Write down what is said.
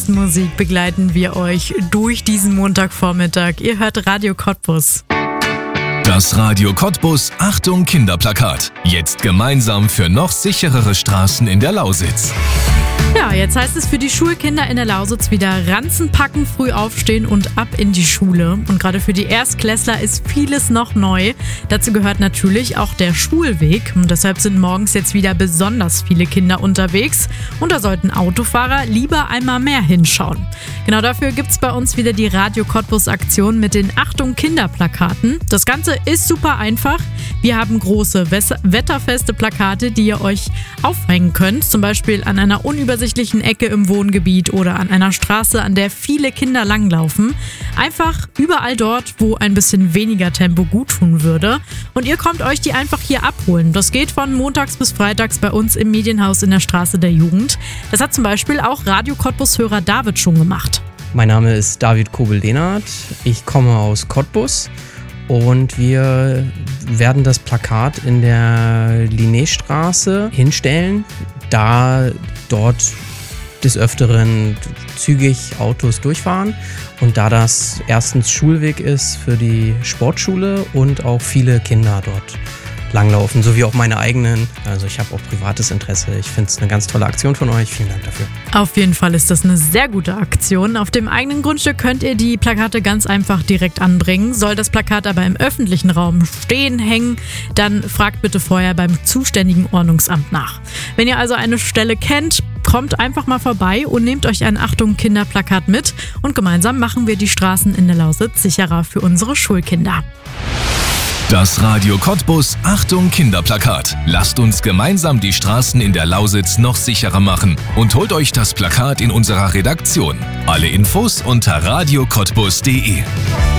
besten Musik begleiten wir euch durch diesen Montagvormittag. Ihr hört Radio Cottbus. Das Radio Cottbus Achtung Kinderplakat. Jetzt gemeinsam für noch sicherere Straßen in der Lausitz. Ja, jetzt heißt es für die Schulkinder in der Lausitz wieder Ranzen packen, früh aufstehen und ab in die Schule. Und gerade für die Erstklässler ist vieles noch neu. Dazu gehört natürlich auch der Schulweg. Und deshalb sind morgens jetzt wieder besonders viele Kinder unterwegs. Und da sollten Autofahrer lieber einmal mehr hinschauen. Genau dafür gibt's bei uns wieder die Radio Cottbus Aktion mit den Achtung Kinderplakaten. Das Ganze ist super einfach. Wir haben große, wetterfeste Plakate, die ihr euch aufhängen könnt. Zum Beispiel an einer unübersichtlichen Ecke im Wohngebiet oder an einer Straße, an der viele Kinder langlaufen. Einfach überall dort, wo ein bisschen weniger Tempo gut tun würde. Und ihr kommt euch die einfach hier abholen. Das geht von montags bis freitags bei uns im Medienhaus in der Straße der Jugend. Das hat zum Beispiel auch Radio Cottbus-Hörer David schon gemacht. Mein Name ist David Kobel-Lehnert. Ich komme aus Cottbus. Und wir werden das Plakat in der Linnéstraße hinstellen, da dort des Öfteren zügig Autos durchfahren und da das erstens Schulweg ist für die Sportschule und auch viele Kinder dort langlaufen, sowie auch meine eigenen. Also ich habe auch privates Interesse. Ich finde es eine ganz tolle Aktion von euch. Vielen Dank dafür. Auf jeden Fall ist das eine sehr gute Aktion. Auf dem eigenen Grundstück könnt ihr die Plakate ganz einfach direkt anbringen. Soll das Plakat aber im öffentlichen Raum stehen, hängen, dann fragt bitte vorher beim zuständigen Ordnungsamt nach. Wenn ihr also eine Stelle kennt, kommt einfach mal vorbei und nehmt euch ein Achtung Kinderplakat mit und gemeinsam machen wir die Straßen in der Lausitz sicherer für unsere Schulkinder. Das Radio Cottbus Achtung Kinderplakat. Lasst uns gemeinsam die Straßen in der Lausitz noch sicherer machen und holt euch das Plakat in unserer Redaktion. Alle Infos unter radiocottbus.de.